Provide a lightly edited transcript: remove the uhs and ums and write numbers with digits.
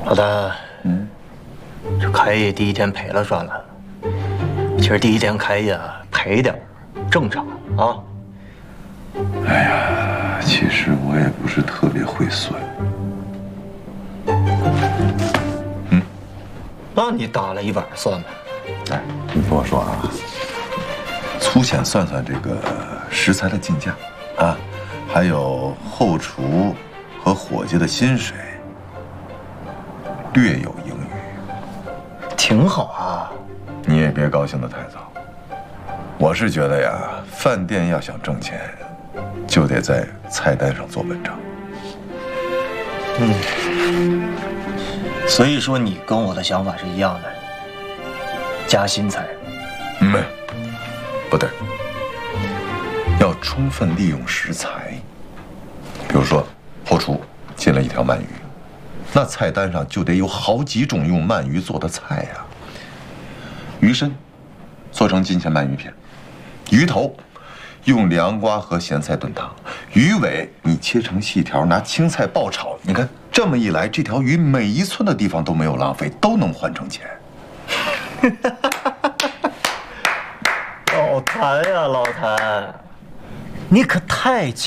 老谭，这开业第一天赔了算了。其实第一天开业赔点正常啊。 哎呀，其实我也不是特别会算。 那你打了一晚算吧。 哎，你听我说啊，粗浅算算这个食材的进价啊，还有后厨和伙计的薪水，略有盈余。 挺好啊。 你也别高兴得太早。我是觉得呀，饭店要想挣钱，就得在菜单上做文章。 所以说你跟我的想法是一样的，加新菜。 不对，要充分利用食材。比如说，后厨进了一条鳗鱼，那菜单上就得有好几种用鳗鱼做的菜呀。鱼身做成金钱鳗鱼片，鱼头用凉瓜和咸菜炖汤，鱼尾你切成细条，拿青菜爆炒。你看这么一来，这条鱼每一寸的地方都没有浪费，都能换成钱。 老谭呀，老谭，你可太